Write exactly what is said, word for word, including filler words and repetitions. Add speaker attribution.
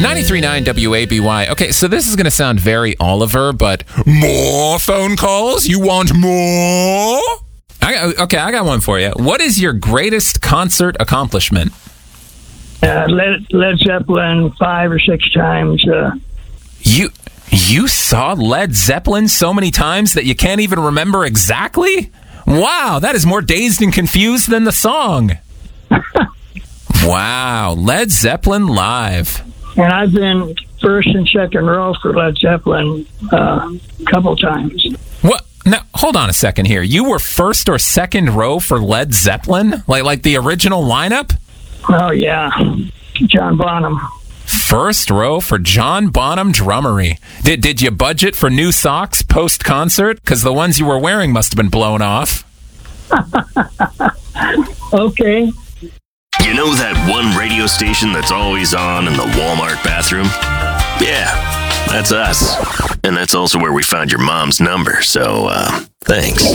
Speaker 1: ninety-three point nine W A B Y. Okay, so this is going to sound very Oliver, but more phone calls? You want more? I got, okay, I got one for you. What is your greatest concert accomplishment?
Speaker 2: Uh, Led, Led Zeppelin five or six times. Uh,
Speaker 1: You you saw Led Zeppelin so many times that you can't even remember exactly? Wow, that is more dazed and confused than the song. Wow, Led Zeppelin live.
Speaker 2: and I've been first and second row for Led Zeppelin uh, a couple times.
Speaker 1: What? Now, hold on a second here. You were first or second row for Led Zeppelin? Like like the original lineup?
Speaker 2: Oh, yeah. John Bonham.
Speaker 1: First row for John Bonham drummery. Did did you budget for new socks post-concert? Because the ones you were wearing must have been blown off.
Speaker 2: Okay.
Speaker 3: You know that one radio station that's always on in the Walmart bathroom? Yeah, that's us. And that's also where we found your mom's number, so, uh, thanks.